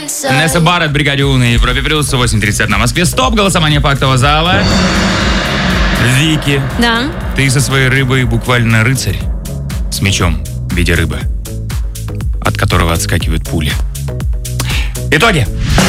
Несса Барретт, Бригаде У на Европе Плюс, 8:30 на Москве. Стоп, голосование фактового зала. Вики, Да. ты со своей рыбой буквально рыцарь. С мечом в виде рыбы, от которого отскакивают пули. Итоги.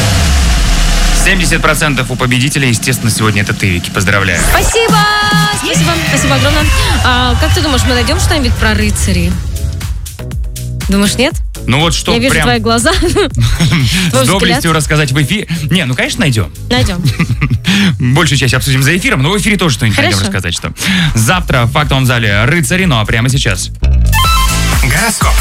70% у победителей, естественно, сегодня это ты, Вики. Поздравляю. Спасибо! Спасибо огромное. Как ты думаешь, мы найдем что-нибудь про рыцарей? Думаешь, нет? Ну вот что Я вижу прям твои глаза. с доблестью рассказать в эфире. Не, ну, конечно, найдем. Найдем. Большую часть обсудим за эфиром, но в эфире тоже что-нибудь найдем Хорошо. рассказать. Что. Завтра в фактовом зале рыцари, ну а прямо сейчас. Гороскоп.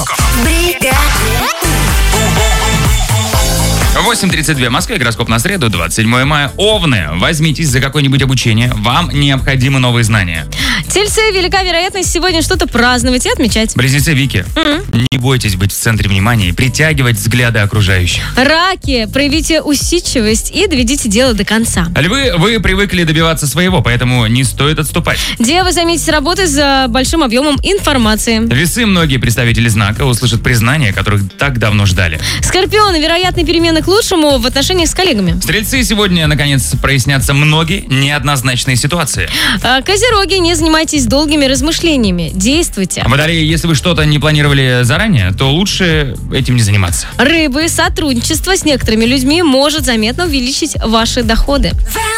8:32 в Москве, гороскоп на среду, 27 мая. Овны, возьмитесь за какое-нибудь обучение, вам необходимы новые знания. Тельцы, велика вероятность сегодня что-то праздновать и отмечать. Близнецы Вики, не бойтесь быть в центре внимания и притягивать взгляды окружающих. Раки, проявите усидчивость и доведите дело до конца. Львы, вы привыкли добиваться своего, поэтому не стоит отступать. Девы, займитесь работой за большим объемом информации. Весы, многие представители знака услышат признания, которых так давно ждали. Скорпионы, вероятные перемены к лучшему в отношениях с коллегами. Стрельцы, сегодня, наконец, прояснятся многие неоднозначные ситуации. Козероги, не занимайтесь долгими размышлениями. Действуйте. Водолеи, если вы что-то не планировали заранее, то лучше этим не заниматься. Рыбы, сотрудничество с некоторыми людьми может заметно увеличить ваши доходы.